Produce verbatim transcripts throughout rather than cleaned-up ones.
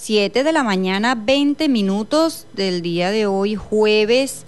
siete de la mañana, veinte minutos del día de hoy, jueves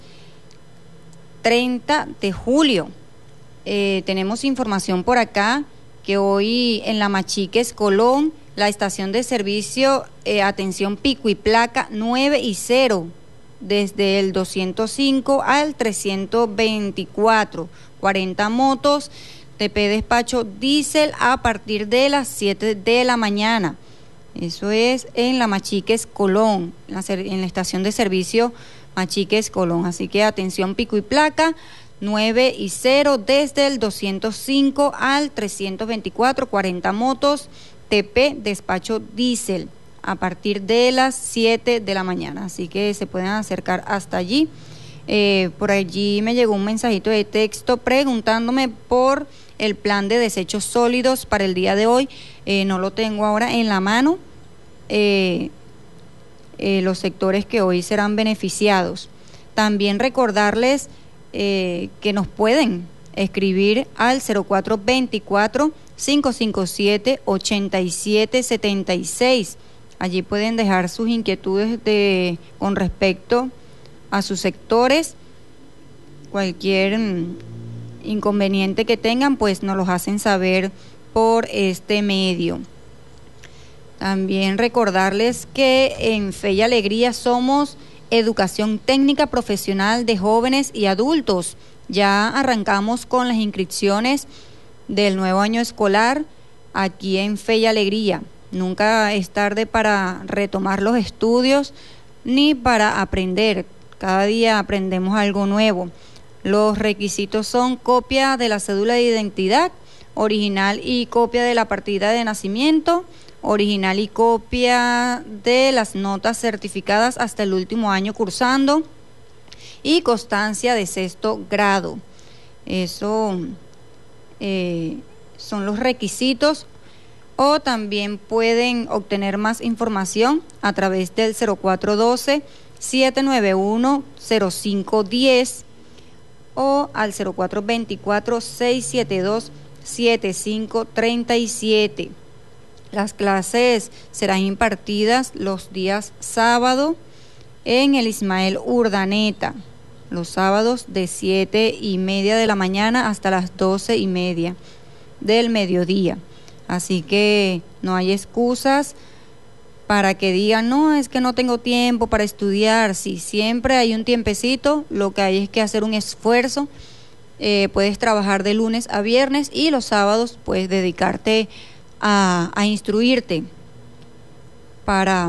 treinta de julio. Eh, tenemos información por acá que hoy en la Machiques Colón, la estación de servicio, eh, atención pico y placa nueve y cero, desde el doscientos cinco al trescientos veinticuatro, cuarenta motos, T P despacho diésel a partir de las siete de la mañana. Eso es en la Machiques Colón, en la, en la estación de servicio Machiques Colón. Así que atención pico y placa nueve y cero desde el doscientos cinco al trescientos veinticuatro, cuarenta motos, T P despacho diésel a partir de las siete de la mañana. Así que se pueden acercar hasta allí. Eh, por allí me llegó un mensajito de texto preguntándome por el plan de desechos sólidos para el día de hoy. Eh, no lo tengo ahora en la mano. Eh, eh, los sectores que hoy serán beneficiados. También recordarles eh, que nos pueden escribir al cero cuatro veinticuatro, cinco cinco siete, ochenta y siete setenta y seis. Allí pueden dejar sus inquietudes de con respecto a sus sectores. Cualquier mm, inconveniente que tengan, pues nos los hacen saber por este medio. También recordarles que en Fe y Alegría somos educación técnica profesional de jóvenes y adultos. Ya arrancamos con las inscripciones del nuevo año escolar aquí en Fe y Alegría. Nunca es tarde para retomar los estudios ni para aprender. Cada día aprendemos algo nuevo. Los requisitos son copia de la cédula de identidad, original y copia de la partida de nacimiento, original y copia de las notas certificadas hasta el último año cursando y constancia de sexto grado. Eso eh, son los requisitos. O también pueden obtener más información a través del cero cuatro uno dos, siete nueve uno, cero cinco uno cero o al cero cuatro veinticuatro, seiscientos setenta y dos, setenta y cinco treinta y siete. Las clases serán impartidas los días sábado en el Ismael Urdaneta, los sábados de siete y media de la mañana hasta las doce y media del mediodía. Así que no hay excusas para que digan, no, es que no tengo tiempo para estudiar. Si siempre hay un tiempecito, lo que hay es que hacer un esfuerzo. Eh, puedes trabajar de lunes a viernes y los sábados puedes dedicarte a, a instruirte para,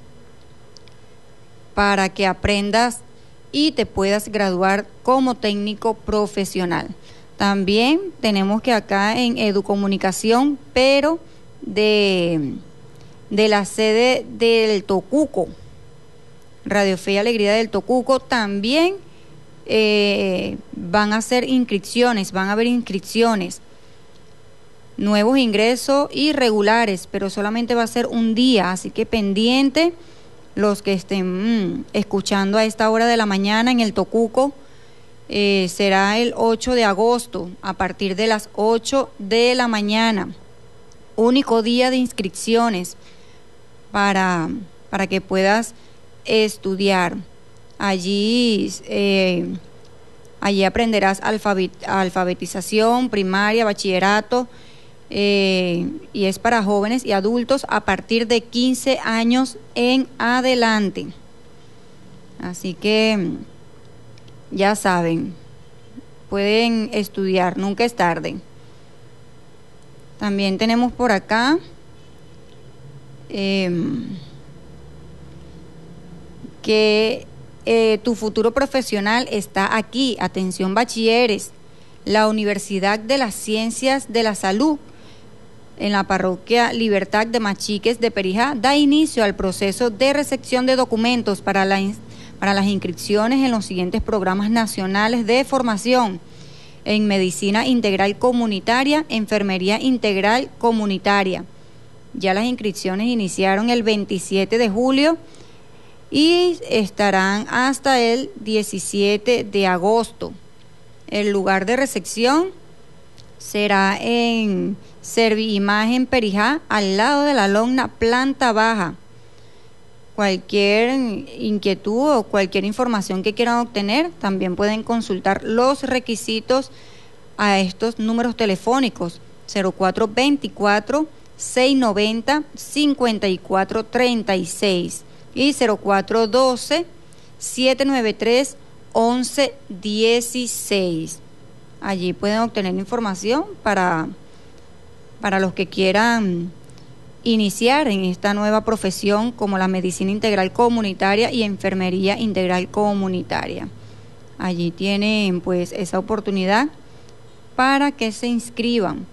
para que aprendas y te puedas graduar como técnico profesional. También tenemos que acá en Educomunicación, pero de, de la sede del Tocuco, Radio Fe y Alegría del Tocuco, también eh, van a hacer inscripciones, van a haber inscripciones, nuevos ingresos y regulares, pero solamente va a ser un día, así que pendiente los que estén mmm, escuchando a esta hora de la mañana en el Tocuco. Eh, será el ocho de agosto a partir de las ocho de la mañana. Único día de inscripciones para, para que puedas estudiar. Allí, eh, allí aprenderás alfabet, alfabetización, primaria, bachillerato, eh, y es para jóvenes y adultos a partir de quince años en adelante. Así que ya saben, pueden estudiar, nunca es tarde. También tenemos por acá eh, que eh, tu futuro profesional está aquí. Atención bachilleres, la Universidad de las Ciencias de la Salud en la parroquia Libertad de Machiques de Perijá da inicio al proceso de recepción de documentos para la para las inscripciones en los siguientes programas nacionales de formación: en Medicina Integral Comunitaria, Enfermería Integral Comunitaria. Ya las inscripciones iniciaron el veintisiete de julio y estarán hasta el diecisiete de agosto. El lugar de recepción será en Serviimagen Perijá, al lado de la Logna, planta baja. Cualquier inquietud o cualquier información que quieran obtener, también pueden consultar los requisitos a estos números telefónicos: cero cuatro veinticuatro, seiscientos noventa, cincuenta y cuatro treinta y seis y cero cuatro doce, setecientos noventa y tres, once dieciséis. Allí pueden obtener información para, para los que quieran iniciar en esta nueva profesión como la medicina integral comunitaria y enfermería integral comunitaria. Allí tienen pues esa oportunidad para que se inscriban.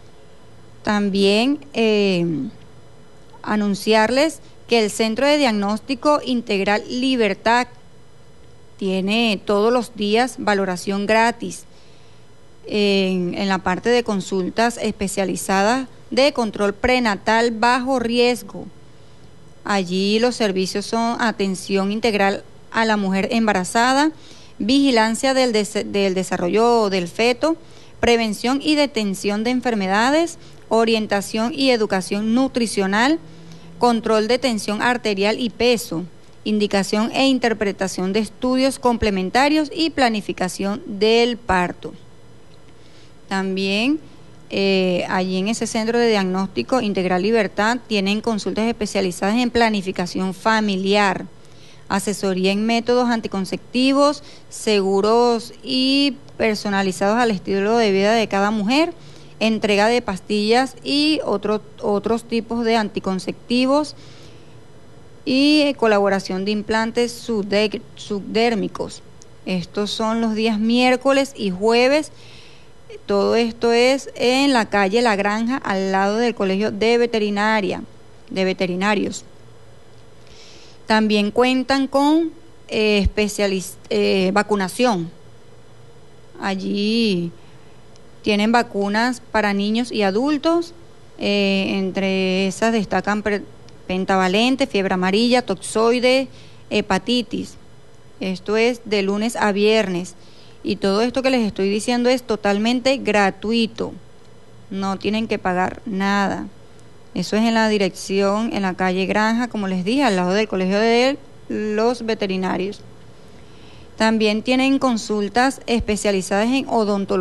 También eh, anunciarles que el Centro de Diagnóstico Integral Libertad tiene todos los días valoración gratis en, en la parte de consultas especializadas de control prenatal bajo riesgo. Allí los servicios son atención integral a la mujer embarazada, vigilancia del, des del desarrollo del feto, prevención y detención de enfermedades, orientación y educación nutricional, control de tensión arterial y peso, indicación e interpretación de estudios complementarios y planificación del parto. También eh, allí en ese Centro de Diagnóstico Integral Libertad tienen consultas especializadas en planificación familiar, asesoría en métodos anticonceptivos, seguros y personalizados al estilo de vida de cada mujer, entrega de pastillas y otro, otros tipos de anticonceptivos y eh, colaboración de implantes subdérmicos. Estos son los días miércoles y jueves. Todo esto es en la calle La Granja, al lado del Colegio de Veterinaria, de Veterinarios. También cuentan con eh, especializ- eh, vacunación. Allí tienen vacunas para niños y adultos. Eh, entre esas destacan pentavalente, fiebre amarilla, toxoide, hepatitis. Esto es de lunes a viernes. Y todo esto que les estoy diciendo es totalmente gratuito. No tienen que pagar nada. Eso es en la dirección, en la calle Granja, como les dije, al lado del Colegio de los Veterinarios. También tienen consultas especializadas en odontología.